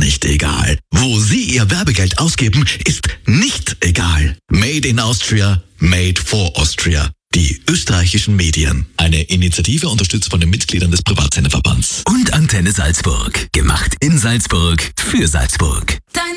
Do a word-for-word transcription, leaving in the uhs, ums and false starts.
nicht egal. Wo Sie Ihr Werbegeld ausgeben, ist nicht egal. Made in Austria, made for Austria. Die österreichischen Medien. Eine Initiative unterstützt von den Mitgliedern des Privatsenderverbands. Und Antenne Salzburg. Gemacht in Salzburg für Salzburg. Dein